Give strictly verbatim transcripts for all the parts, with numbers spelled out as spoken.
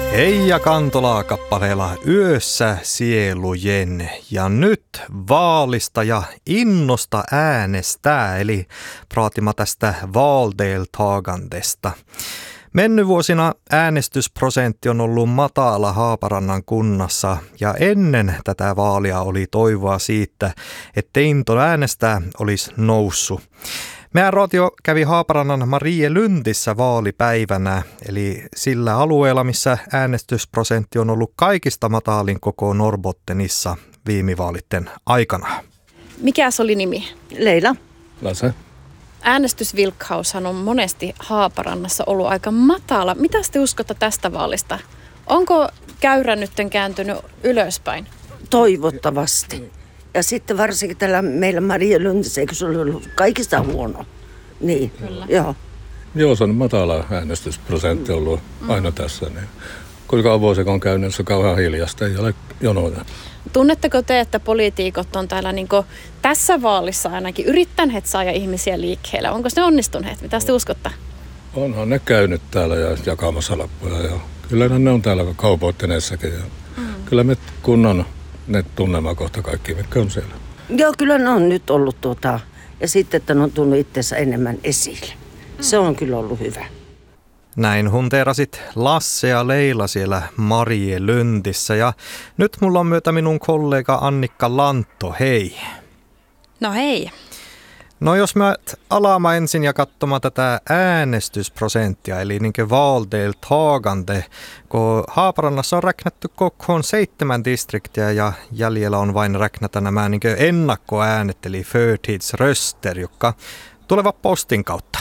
Heija Kantolaa kappaleella Yössä sielujen ja nyt vaalista ja innosta äänestää, eli praatima tästä valdeltagandesta. Mennyvuosina äänestysprosentti on ollut matala Haaparannan kunnassa ja ennen tätä vaalia oli toivoa siitä, että into äänestää olisi noussut. Meidän radio kävi Haaparannan Marielundissä vaalipäivänä, eli sillä alueella, missä äänestysprosentti on ollut kaikista matalin koko Norrbottenissa viime vaalitten aikana. Mikäs oli nimi? Leila. Lasse. Äänestysvilkkaushan on monesti Haaparannassa ollut aika matala. Mitä te uskotte tästä vaalista? Onko käyrä nyt kääntynyt ylöspäin? Toivottavasti. Ja sitten varsinkin tällä meillä Marielundissa, eikö se ole ollut kaikista huono? Niin, Kyllä. Joo. Joo, se on matala äänestysprosentti ollut aina tässä. Niin. Kuinka vuosi on käynyt, se on kauhean hiljasta, ei ole jonoja. Tunnetteko te, että poliitikot on täällä niin kuin tässä vaalissa ainakin yrittäneet saada ihmisiä liikkeelle? Onko ne onnistuneet? Mitä te uskotte? Onhan ne käynyt täällä ja jakamassa lappuja. Ja kyllä ne on täällä kaupoitteneessakin. Ja mm. Kyllä me kunnan ne tunnelmaa kohta kaikki, mitkä on siellä. Joo, kyllä ne on nyt ollut tuota, ja sitten, että ne on tullut itsensä enemmän esille. Se on kyllä ollut hyvä. Näin hunteerasit Lasse ja Leila siellä Marielundissä ja nyt mulla on myötä minun kollega Annikka Lantto, hei. No hei. No jos mä alaamaan ensin ja katsomaan tätä äänestysprosenttia, eli niin valdeltagande, kun Haaparannassa on räknätty kokoon seitsemän distriktiä ja jäljellä on vain räknätä nämä niin ennakkoäänet, eli förtidsröster, jotka tulevat postin kautta.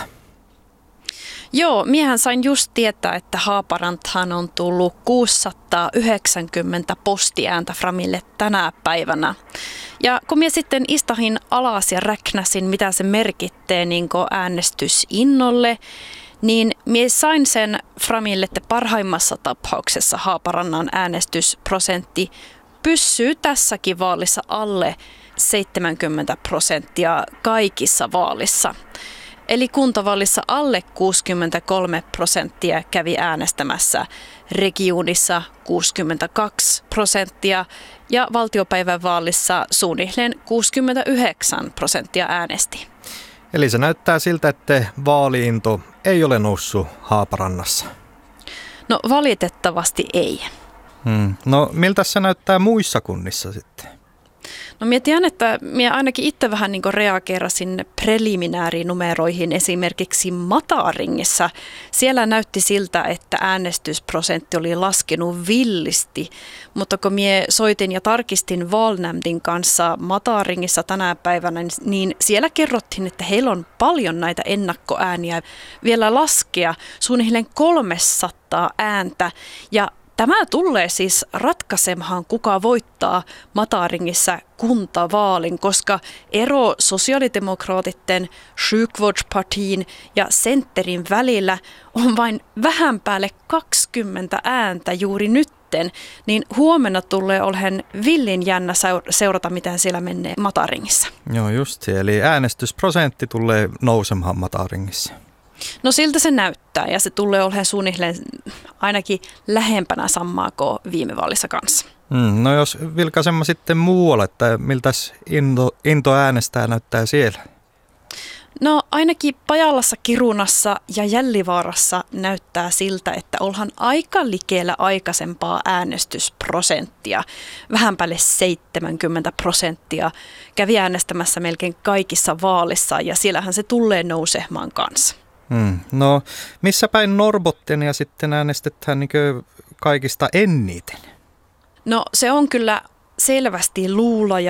Joo, miehän sain just tietää, että Haaparanthan on tullut kuusisataayhdeksänkymmentä postiääntä Framille tänä päivänä. Ja kun minä sitten istahin alas ja räknäsin, mitä se merkittee niin äänestysinnolle, niin minä sain sen Framille, että parhaimmassa tapauksessa Haaparannan äänestysprosentti pysyy tässäkin vaalissa alle seitsemänkymmentä prosenttia kaikissa vaalissa. Eli kuntavaalissa alle kuusikymmentäkolme prosenttia kävi äänestämässä, regioonissa kuusikymmentäkaksi prosenttia ja valtiopäivän vaalissa suunnilleen kuusikymmentäyhdeksän prosenttia äänesti. Eli se näyttää siltä, että vaaliinto ei ole noussut Haaparannassa. No valitettavasti ei. Hmm. No miltä se näyttää muissa kunnissa sitten? No minä tiedän, että minä ainakin itse vähän niin kuin reageerasin preliminäärinumeroihin esimerkiksi Mataringissa. Siellä näytti siltä, että äänestysprosentti oli laskenut villisti, mutta kun minä soitin ja tarkistin Valnämtin kanssa Mataringissa tänä päivänä, niin siellä kerrottiin, että heillä on paljon näitä ennakkoääniä vielä laskea, suunnilleen kolmesataa ääntä ja tämä tulee siis ratkaisemaan, kuka voittaa Mataringissa kuntavaalin, koska ero sosiaalidemokraatitten, Sjukvårdspartiin ja Centerin välillä on vain vähän päälle kaksikymmentä ääntä juuri nytten, niin huomenna tulee olemaan villin jännä seurata, miten siellä menee Mataringissa. Joo, just se. Eli äänestysprosentti tulee nousemaan Mataringissa. No siltä se näyttää ja se tulee olemaan suunnilleen ainakin lähempänä samaa kuin viime vaalissa kanssa. Mm, no jos vilkaisemme sitten muualle, että miltäs into, into äänestää näyttää siellä? No ainakin Pajalassa, Kirunassa ja Jällivaarassa näyttää siltä, että ollaan aika likellä aikaisempaa äänestysprosenttia. Vähän päälle seitsemänkymmentä prosenttia kävi äänestämässä melkein kaikissa vaalissa ja siellähän se tulee nousemaan kanssa. Hmm. No missä päin Norrbottenia sitten äänestetään niin kaikista eniten? No se on kyllä selvästi Luula ja